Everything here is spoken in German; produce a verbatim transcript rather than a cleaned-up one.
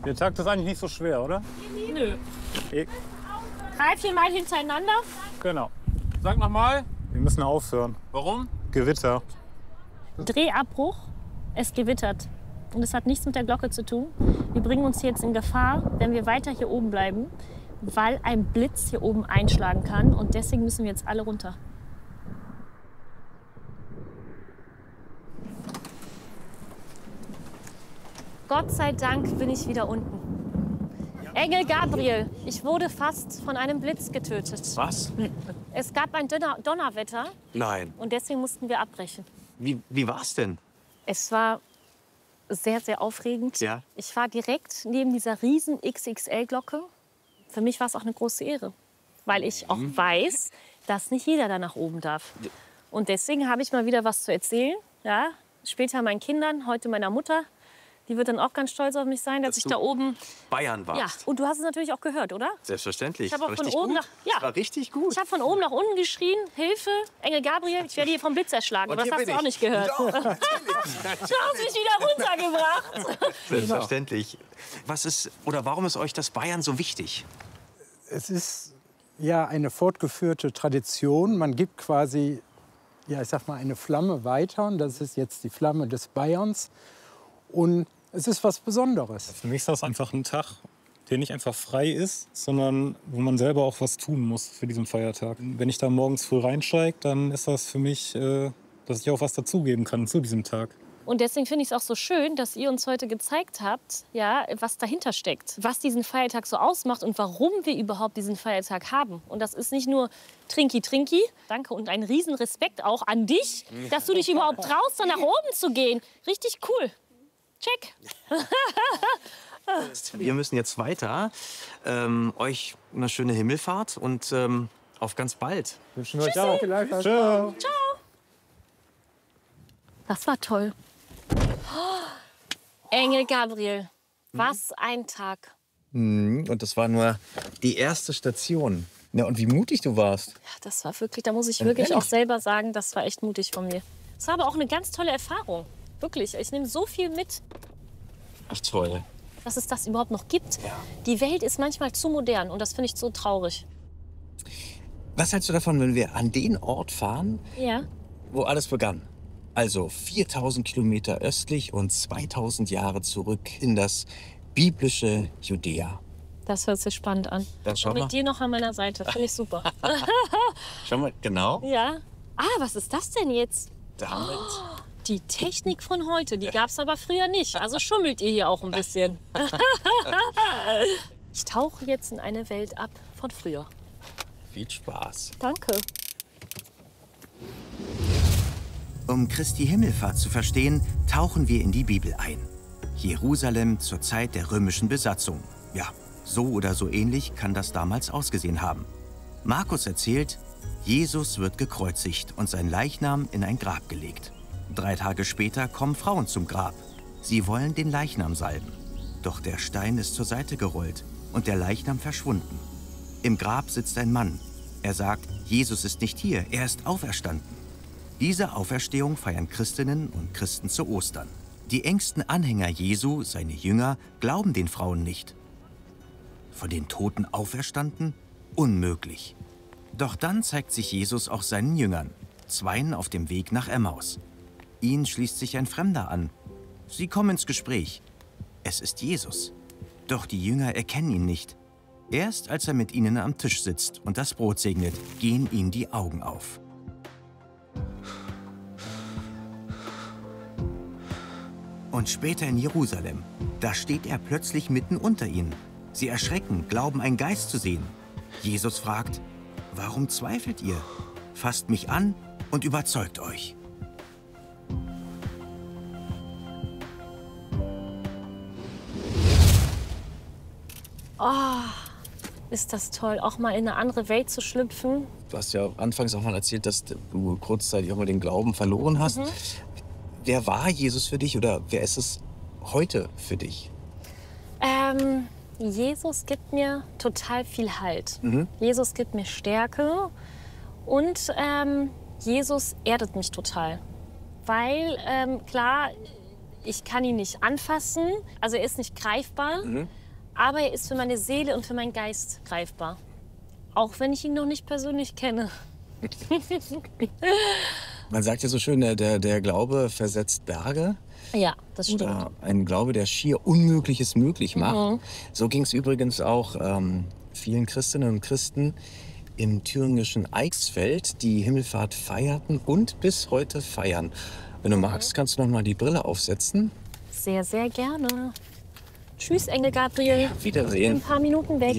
Der Takt ist eigentlich nicht so schwer, oder? Nö. Ich, Drei, vier Mal hintereinander. genau. Sag noch mal. Wir müssen aufhören. Warum? Gewitter. Drehabbruch. Es gewittert. Und es hat nichts mit der Glocke zu tun. Wir bringen uns jetzt in Gefahr, wenn wir weiter hier oben bleiben, weil ein Blitz hier oben einschlagen kann. Und deswegen müssen wir jetzt alle runter. Gott sei Dank bin ich wieder unten. Engel Gabriel, ich wurde fast von einem Blitz getötet. Was? Es gab ein Donner Donnerwetter Nein. und deswegen mussten wir abbrechen. Wie, wie war's denn? Es war sehr, sehr aufregend. Ja. Ich war direkt neben dieser riesen X X L-Glocke. Für mich war es auch eine große Ehre, weil ich auch weiß, dass nicht jeder da nach oben darf. Und deswegen habe ich mal wieder was zu erzählen. Ja, später meinen Kindern, heute meiner Mutter. Die wird dann auch ganz stolz auf mich sein, dass, Dass ich du da oben... Bayern warst. Ja, und du hast es natürlich auch gehört, oder? Selbstverständlich. Ich habe auch War von richtig oben gut. nach... Ja. Das war richtig gut. Ich habe von oben nach unten geschrien, Hilfe, Engel Gabriel, ich werde hier vom Blitz erschlagen. Und Aber das hier hast bin du ich. auch nicht gehört. Doch, Du hast mich wieder runtergebracht. Selbstverständlich. Was ist, oder warum ist euch das Bayern so wichtig? Es ist ja eine fortgeführte Tradition. Man gibt quasi, ja, ich sag mal, eine Flamme weiter. Und das ist jetzt die Flamme des Bayerns. Und es ist was Besonderes. Für mich ist das einfach ein Tag, der nicht einfach frei ist, sondern wo man selber auch was tun muss für diesen Feiertag. Wenn ich da morgens früh reinsteige, dann ist das für mich, äh, dass ich auch was dazugeben kann zu diesem Tag. Und deswegen finde ich es auch so schön, dass ihr uns heute gezeigt habt, ja, was dahinter steckt. Was diesen Feiertag so ausmacht und warum wir überhaupt diesen Feiertag haben. Und das ist nicht nur Trinki Trinki. Danke und ein Riesenrespekt auch an dich, dass du dich überhaupt traust, da nach oben zu gehen. Richtig cool. Check. Wir müssen jetzt weiter. Ähm, euch eine schöne Himmelfahrt und ähm, auf ganz bald. Wünschen wir euch auch. Ciao. Ciao. Das war toll. Oh, Engel Gabriel, was ein Tag. Und das war nur die erste Station. Ja, und wie mutig du warst. Ja, das war wirklich, da muss ich wirklich auch selber sagen, das war echt mutig von mir. Es war aber auch eine ganz tolle Erfahrung. Wirklich, ich nehme so viel mit, Ach toll. dass es das überhaupt noch gibt. Ja. Die Welt ist manchmal zu modern und das finde ich so traurig. Was hältst du davon, wenn wir an den Ort fahren, Ja. wo alles begann? Also viertausend Kilometer östlich und zweitausend Jahre zurück in das biblische Judäa. Das hört sich spannend an. Dann schau Und mal. mit dir noch an meiner Seite, finde ich super. Schau mal, genau. Ja. Ah, was ist das denn jetzt? Damit. Die Technik von heute, die gab es aber früher nicht. Also schummelt ihr hier auch ein bisschen. Ich tauche jetzt in eine Welt ab von früher. Viel Spaß. Danke. Um Christi Himmelfahrt zu verstehen, tauchen wir in die Bibel ein. Jerusalem zur Zeit der römischen Besatzung. Ja, so oder so ähnlich kann das damals ausgesehen haben. Markus erzählt, Jesus wird gekreuzigt und sein Leichnam in ein Grab gelegt. Drei Tage später kommen Frauen zum Grab. Sie wollen den Leichnam salben. Doch der Stein ist zur Seite gerollt und der Leichnam verschwunden. Im Grab sitzt ein Mann. Er sagt, Jesus ist nicht hier, er ist auferstanden. Diese Auferstehung feiern Christinnen und Christen zu Ostern. Die engsten Anhänger Jesu, seine Jünger, glauben den Frauen nicht. Von den Toten auferstanden? Unmöglich. Doch dann zeigt sich Jesus auch seinen Jüngern, zweien auf dem Weg nach Emmaus. Ihnen schließt sich ein Fremder an. Sie kommen ins Gespräch. Es ist Jesus. Doch die Jünger erkennen ihn nicht. Erst als er mit ihnen am Tisch sitzt und das Brot segnet, gehen ihnen die Augen auf. Und später in Jerusalem, da steht er plötzlich mitten unter ihnen. Sie erschrecken, glauben, einen Geist zu sehen. Jesus fragt, warum zweifelt ihr? Fasst mich an und überzeugt euch. Oh, ist das toll, auch mal in eine andere Welt zu schlüpfen. Du hast ja anfangs auch mal erzählt, dass du kurzzeitig auch mal den Glauben verloren hast. Mhm. Wer war Jesus für dich oder wer ist es heute für dich? Ähm, Jesus gibt mir total viel Halt. Mhm. Jesus gibt mir Stärke und ähm, Jesus erdet mich total. Weil, ähm, klar, Ich kann ihn nicht anfassen, also er ist nicht greifbar, Mhm. aber er ist für meine Seele und für meinen Geist greifbar. Auch wenn ich ihn noch nicht persönlich kenne. Man sagt ja so schön, der, der, der Glaube versetzt Berge. Ja, das stimmt. Oder ein Glaube, der schier Unmögliches möglich macht. Mhm. So ging es übrigens auch ähm, vielen Christinnen und Christen im thüringischen Eichsfeld, die Himmelfahrt feierten und bis heute feiern. Wenn du magst, kannst du noch mal die Brille aufsetzen. Sehr, sehr gerne. Tschüss, Engel Gabriel. Wiedersehen. Ein paar Minuten weg.